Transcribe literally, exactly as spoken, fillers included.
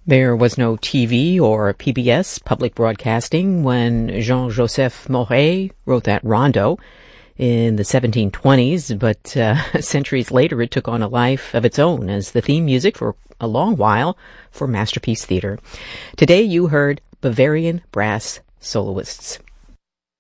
There was no T V or P B S public broadcasting when Jean-Joseph Mauret wrote that rondo in the seventeen twenties, but uh, centuries later it took on a life of its own as the theme music for a long while for Masterpiece Theater. Today you heard Bavarian Brass Soloists.